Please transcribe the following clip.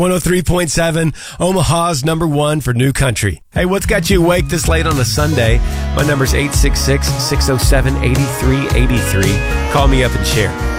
103.7, Omaha's number one for new country. Hey, what's got you awake this late on a Sunday? My number's 866-607-8383. Call me up and share.